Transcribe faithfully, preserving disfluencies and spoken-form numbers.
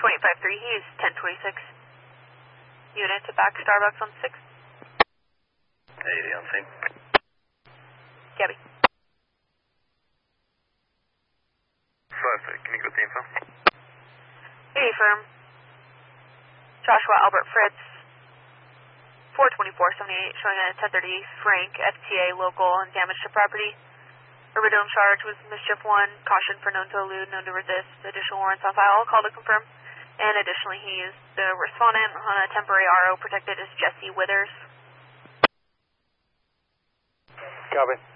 eight five three, he's ten twenty-six. Unit to back Starbucks on six. eighty on scene. Gabby. Perfect, can you get the info? eighty firm. Joshua Albert Fritz. four twenty-four seventy-eight, showing a ten thirty Frank, F T A local and damage to property. Urbidome charge was mischief one, caution for known to elude, known to resist, additional warrants on file, call to confirm. And additionally, he is the respondent on a temporary R O protected as Jesse Withers. Copy.